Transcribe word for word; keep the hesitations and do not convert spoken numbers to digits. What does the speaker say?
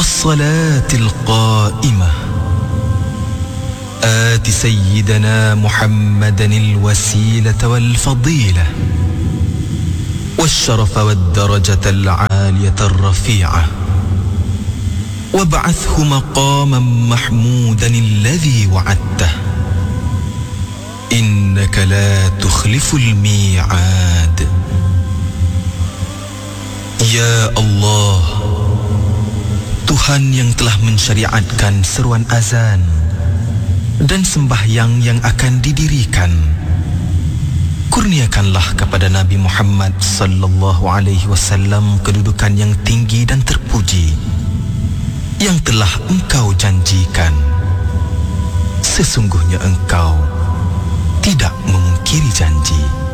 والصلاة القائمة آت سيدنا محمدا الوسيلة والفضيلة والشرف والدرجة العالية الرفيعة وابعثه مقاما محمودا الذي وعدته إنك لا تخلف الميعاد. Ya Allah, Tuhan yang telah mensyariatkan seruan azan dan sembahyang yang akan didirikan, kurniakanlah kepada Nabi Muhammad sallallahu alaihi wasallam kedudukan yang tinggi dan terpuji yang telah Engkau janjikan. Sesungguhnya Engkau tidak memungkiri janji.